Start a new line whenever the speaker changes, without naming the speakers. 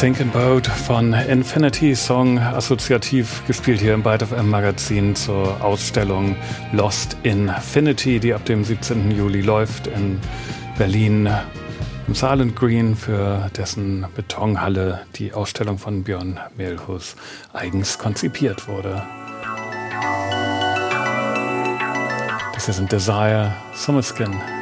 Sinking Boat von Infinity, Song assoziativ gespielt hier im Byte FM Magazin zur Ausstellung Lost Infinity, die ab dem 17. Juli läuft in Berlin im Silent Green, für dessen Betonhalle die Ausstellung von Björn Mehlhus eigens konzipiert wurde. Das hier sind Desire, Summer Skin.